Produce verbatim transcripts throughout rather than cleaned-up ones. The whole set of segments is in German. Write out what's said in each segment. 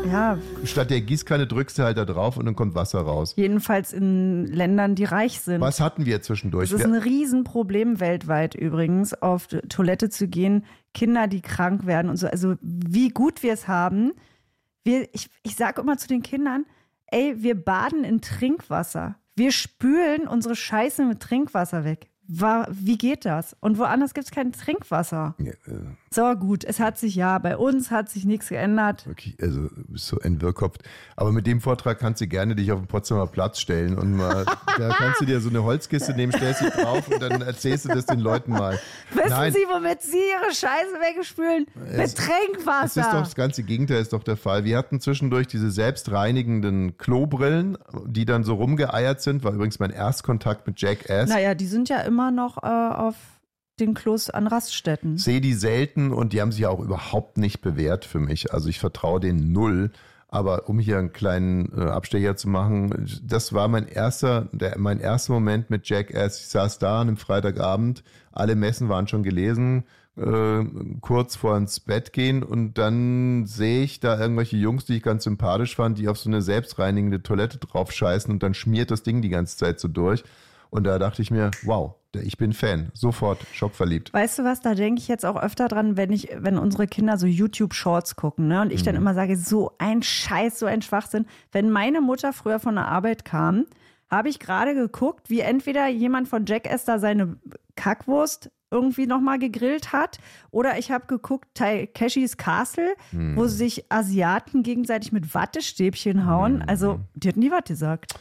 Ja. Statt der Gießkanne drückst du halt da drauf und dann kommt Wasser raus. Jedenfalls in Ländern, die reich sind. Was hatten wir zwischendurch? Das ist ein Riesenproblem weltweit übrigens, auf Toilette zu gehen. Kinder, die krank werden und so. Also wie gut wir es haben. Wir, ich, ich sage immer zu den Kindern, ey, wir baden in Trinkwasser. Wir spülen unsere Scheiße mit Trinkwasser weg. War, wie geht das? Und woanders gibt es kein Trinkwasser. Ja, äh. So, gut, es hat sich ja, bei uns hat sich nichts geändert. Wirklich, also du bist so entwirrkopft. Aber mit dem Vortrag kannst du gerne dich auf den Potsdamer Platz stellen und mal, da kannst du dir so eine Holzkiste nehmen, stellst dich drauf und dann erzählst du das den Leuten mal. Wissen Nein. Sie, womit Sie Ihre Scheiße weggespülen? Mit Trinkwasser. Das ist doch das ganze Gegenteil ist doch der Fall. Wir hatten zwischendurch diese selbstreinigenden Klobrillen, die dann so rumgeeiert sind. War übrigens mein Erstkontakt mit Jackass. Naja, die sind ja immer noch äh, auf den Klos an Raststätten. Sehe die selten und die haben sich auch überhaupt nicht bewährt für mich. Also ich vertraue denen null. Aber um hier einen kleinen äh, Abstecher zu machen, das war mein erster, der, mein erster Moment mit Jackass. Ich saß da an einem Freitagabend, alle Messen waren schon gelesen, äh, kurz vor ins Bett gehen und dann sehe ich da irgendwelche Jungs, die ich ganz sympathisch fand, die auf so eine selbstreinigende Toilette drauf scheißen und dann schmiert das Ding die ganze Zeit so durch. Und da dachte ich mir, wow, ich bin Fan. Sofort schockverliebt. Weißt du was, da denke ich jetzt auch öfter dran, wenn ich, wenn unsere Kinder so YouTube-Shorts gucken, ne? Und ich mhm. dann immer sage, so ein Scheiß, so ein Schwachsinn. Wenn meine Mutter früher von der Arbeit kam, habe ich gerade geguckt, wie entweder jemand von Jackass da seine Kackwurst irgendwie nochmal gegrillt hat oder ich habe geguckt, Takeshis Castle, mhm. wo sich Asiaten gegenseitig mit Wattestäbchen hauen. Mhm. Also, die hat nie was gesagt.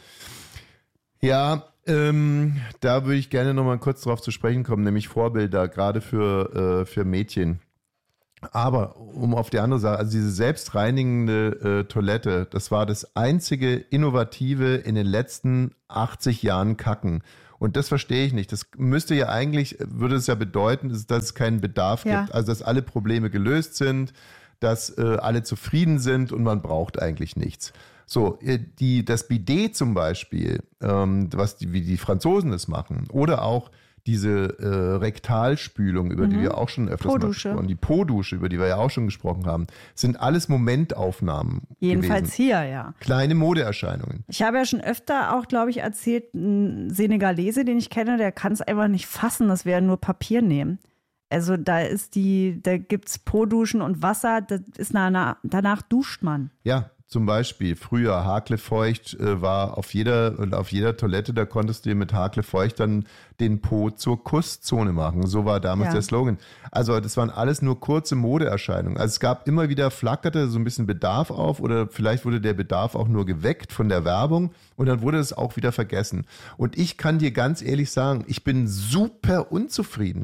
Ja, Ähm, da würde ich gerne nochmal kurz drauf zu sprechen kommen, nämlich Vorbilder, gerade für, äh, für Mädchen. Aber um auf die andere Sache, also diese selbstreinigende äh, Toilette, das war das einzige Innovative in den letzten achtzig Jahren Kacken. Und das verstehe ich nicht. Das müsste ja eigentlich, würde es ja bedeuten, dass, dass es keinen Bedarf ja. gibt, also dass alle Probleme gelöst sind, dass äh, alle zufrieden sind und man braucht eigentlich nichts. So, die, das Bidet zum Beispiel, ähm, was die, wie die Franzosen es machen, oder auch diese äh, Rektalspülung, über mhm. die wir auch schon öfters mal gesprochen haben, die Po-Dusche, über die wir ja auch schon gesprochen haben, sind alles Momentaufnahmen Jedenfalls gewesen. Hier, ja. Kleine Modeerscheinungen. Ich habe ja schon öfter auch, glaube ich, erzählt, ein Senegalese, den ich kenne, der kann es einfach nicht fassen, dass wir nur Papier nehmen. Also da ist die, da gibt's Po-Duschen und Wasser, das ist na, danach duscht man. Ja, zum Beispiel früher Haklefeucht äh, war auf jeder, auf jeder Toilette, da konntest du dir mit Haklefeucht dann den Po zur Kusszone machen. So war damals ja. der Slogan. Also das waren alles nur kurze Modeerscheinungen. Also es gab immer wieder, flackerte so ein bisschen Bedarf auf oder vielleicht wurde der Bedarf auch nur geweckt von der Werbung und dann wurde es auch wieder vergessen. Und ich kann dir ganz ehrlich sagen, ich bin super unzufrieden.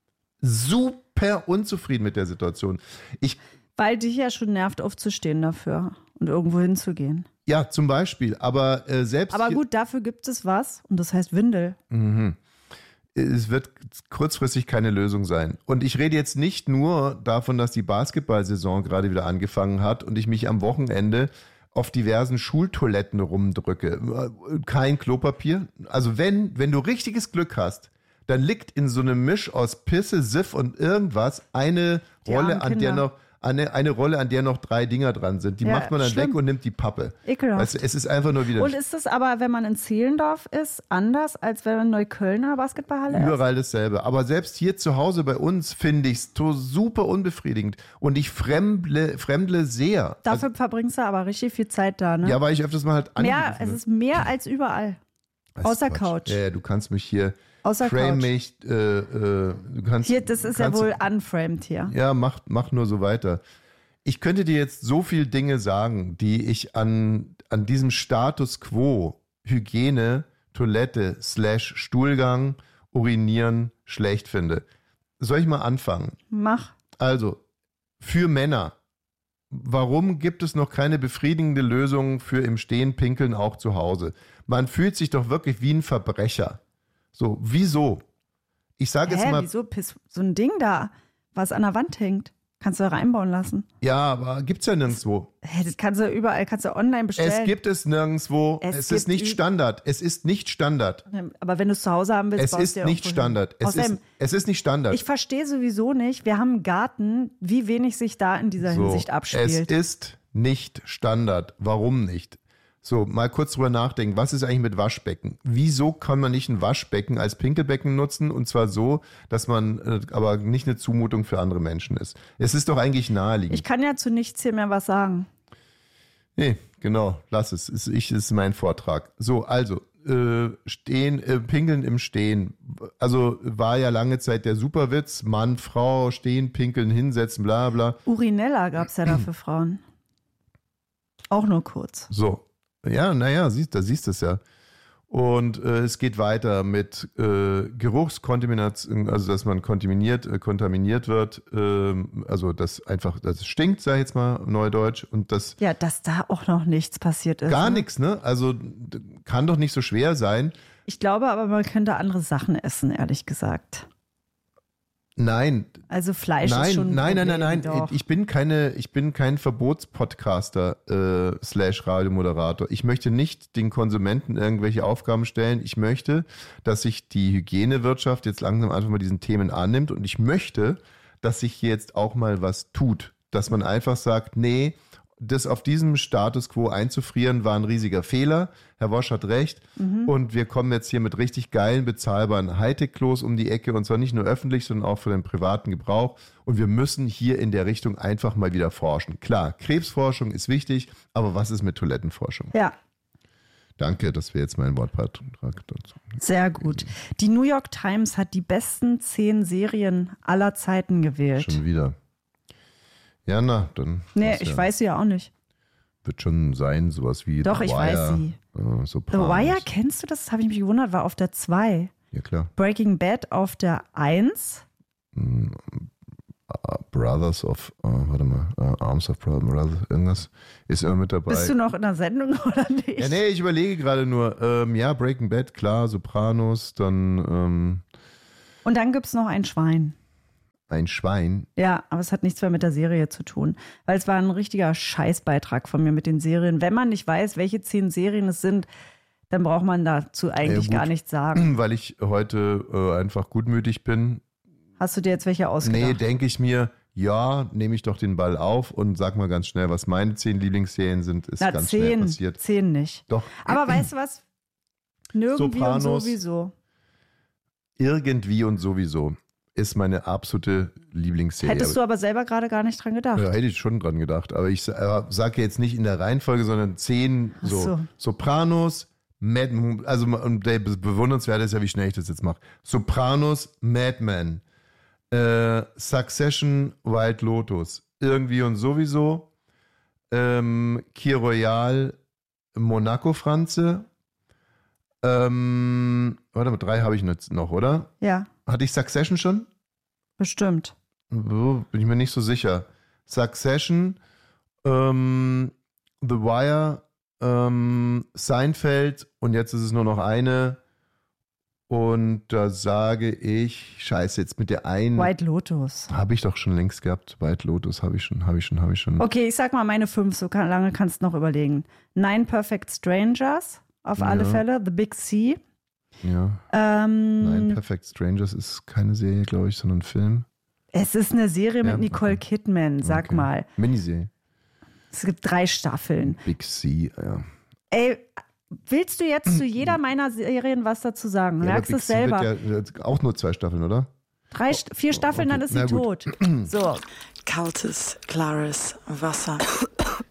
Super unzufrieden mit der Situation. Ich Weil dich ja schon nervt, aufzustehen dafür und irgendwo hinzugehen. Ja, zum Beispiel. Aber äh, selbst. Aber gut, dafür gibt es was und das heißt Windel. Mhm. Es wird kurzfristig keine Lösung sein. Und ich rede jetzt nicht nur davon, dass die Basketballsaison gerade wieder angefangen hat und ich mich am Wochenende auf diversen Schultoiletten rumdrücke. Kein Klopapier. Also wenn, wenn du richtiges Glück hast, dann liegt in so einem Misch aus Pisse, Siff und irgendwas eine die Rolle, an der noch eine, eine Rolle, an der noch drei Dinger dran sind. Die ja, macht man dann schlimm. weg und nimmt die Pappe. Ekelhaft. Weißt du, es ist einfach nur wieder. Und ist das aber, wenn man in Zehlendorf ist, anders, als wenn man in Neuköllner Basketballhalle ist? Überall dasselbe. Aber selbst hier zu Hause bei uns finde ich es super unbefriedigend. Und ich fremdle, fremdle sehr. Dafür also, verbringst du aber richtig viel Zeit da, ne? Ja, weil ich öfters mal halt mehr, Es ist mehr als überall. Das außer Couch. Ja, du kannst mich hier Außer frame Couch. mich. Äh, äh, du kannst, hier, das ist kannst, ja wohl unframed hier. Ja, mach, mach nur so weiter. Ich könnte dir jetzt so viele Dinge sagen, die ich an, an diesem Status quo, Hygiene, Toilette, slash Stuhlgang, Urinieren schlecht finde. Soll ich mal anfangen? Mach. Also, für Männer, warum gibt es noch keine befriedigende Lösung für im Stehen pinkeln auch zu Hause? Man fühlt sich doch wirklich wie ein Verbrecher. So, wieso? Ich sage jetzt mal. Wieso? So ein Ding da, was an der Wand hängt. Kannst du da reinbauen lassen. Ja, aber gibt's ja nirgendwo. Hä, das kannst du überall, kannst du online bestellen. Es gibt es nirgendwo. Es, es ist nicht Standard. Es ist nicht Standard. Aber wenn du es zu Hause haben willst, es ist dir nicht Standard. Es ist, es ist nicht Standard. Ich verstehe sowieso nicht, wir haben einen Garten, wie wenig sich da in dieser so, Hinsicht abspielt. Es ist nicht Standard. Warum nicht? So, mal kurz drüber nachdenken. Was ist eigentlich mit Waschbecken? Wieso kann man nicht ein Waschbecken als Pinkelbecken nutzen? Und zwar so, dass man äh, aber nicht eine Zumutung für andere Menschen ist. Es ist doch eigentlich naheliegend. Ich kann ja zu nichts hier mehr was sagen. Nee, genau, lass es. Es ist, ist mein Vortrag. So, also, äh, stehen, äh, pinkeln im Stehen. Also war ja lange Zeit der Superwitz. Mann, Frau, stehen, pinkeln, hinsetzen, bla bla. Urinella gab es ja da für Frauen. Auch nur kurz. So. Ja, naja, siehst, da siehst du es ja. Und äh, es geht weiter mit äh, Geruchskontamination, also dass man kontaminiert, äh, kontaminiert wird, äh, also das einfach, dass es stinkt, sag ich jetzt mal neudeutsch. Und das ja, dass da auch noch nichts passiert ist. gar ne? nichts, ne? Also kann doch nicht so schwer sein. Ich glaube aber, man könnte andere Sachen essen, ehrlich gesagt. Nein. Also Fleisch nein, ist schon ein Nein, nein, nein, Problem, nein. doch. Ich bin keine, ich bin kein Verbotspodcaster äh, slash Radiomoderator. Ich möchte nicht den Konsumenten irgendwelche Aufgaben stellen. Ich möchte, dass sich die Hygienewirtschaft jetzt langsam einfach mal diesen Themen annimmt und ich möchte, dass sich hier jetzt auch mal was tut. Dass man einfach sagt, nee, das auf diesem Status quo einzufrieren, war ein riesiger Fehler. Herr Wosch hat recht. Mhm. Und wir kommen jetzt hier mit richtig geilen, bezahlbaren Hightech-Klos um die Ecke. Und zwar nicht nur öffentlich, sondern auch für den privaten Gebrauch. Und wir müssen hier in der Richtung einfach mal wieder forschen. Klar, Krebsforschung ist wichtig, aber was ist mit Toilettenforschung? Ja. Danke, dass wir jetzt meinen Wortbeitrag dazu. Sehr gut. Die New York Times hat die besten zehn Serien aller Zeiten gewählt. Schon wieder. Ja, na, dann. Nee, ich ja, weiß sie ja auch nicht. Wird schon sein, sowas wie Doch, The ich Wire, weiß sie. Äh, The Wire, kennst du das? Das habe ich mich gewundert, war auf der zwei. Ja, klar. Breaking Bad auf der eins. Mm, uh, Brothers of, uh, warte mal, uh, Arms of Brothers, irgendwas ist immer mit dabei. Bist du noch in der Sendung oder nicht? Ja, nee, ich überlege gerade nur. Ähm, ja, Breaking Bad, klar, Sopranos, dann. Ähm, Und dann gibt es noch ein Schwein. Ein Schwein? Ja, aber es hat nichts mehr mit der Serie zu tun. Weil es war ein richtiger Scheißbeitrag von mir mit den Serien. Wenn man nicht weiß, welche zehn Serien es sind, dann braucht man dazu eigentlich ja, gar nichts sagen. Weil ich heute äh, einfach gutmütig bin. Hast du dir jetzt welche ausgedacht? Nee, denke ich mir, ja, nehme ich doch den Ball auf und sag mal ganz schnell, was meine zehn Lieblingsserien sind, ist Na, ganz zehn, schnell passiert. Zehn nicht. Doch. Aber weißt du was? Nirgendwie Sopranos, und sowieso. Irgendwie und sowieso ist meine absolute Lieblingsserie. Hättest du aber selber gerade gar nicht dran gedacht? Ja, hätte ich schon dran gedacht. Aber ich äh, sage jetzt nicht in der Reihenfolge, sondern zehn so. so. Sopranos, Mad Men, also und der bewundernswert ist ja, wie schnell ich das jetzt mache. Sopranos, Mad Men, äh, Succession, White Lotus, irgendwie und sowieso, ähm, Kir Royal, Monaco Franze, ähm, warte mal, drei habe ich jetzt noch, oder? Ja. Hatte ich Succession schon? Bestimmt. Bin ich mir nicht so sicher. Succession, ähm, The Wire, ähm, Seinfeld und jetzt ist es nur noch eine. Und da sage ich, scheiße, jetzt mit der einen. White Lotus. Habe ich doch schon längst gehabt. White Lotus habe ich schon, habe ich schon, habe ich schon. Okay, ich sag mal meine fünf, so kann, lange kannst du noch überlegen. Nine Perfect Strangers, auf Ja. alle Fälle. The Big C. Ja. Ähm, Nein, Perfect Strangers ist keine Serie, glaube ich, sondern ein Film. Es ist eine Serie Ja, mit Nicole okay. Kidman, sag Okay. mal. Miniserie. Es gibt drei Staffeln. Big C, ja. Ey, willst du jetzt zu jeder meiner Serien was dazu sagen? Ja, aber Merkst du Big es C selber? wird ja auch nur zwei Staffeln, oder? Drei, St- vier Staffeln, okay. dann ist sie Na gut. tot. So. Kaltes, klares Wasser.